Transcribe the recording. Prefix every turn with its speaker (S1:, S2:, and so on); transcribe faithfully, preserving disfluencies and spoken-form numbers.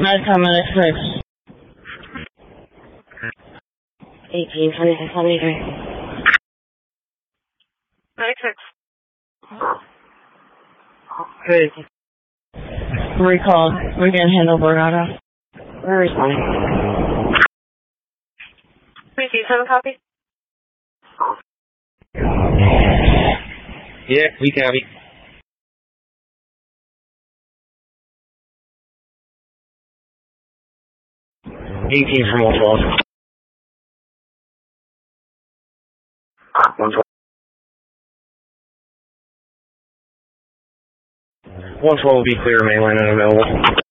S1: Medcom Medic six. eighteen, twenty-six, seventy-three. Medic six. Good. Recall. We can handle Borgata. We're responding. three two seven, copy?
S2: Yeah, we copy. eighteen from one twelve. one twelve. one twelve will be clear, mainline unavailable.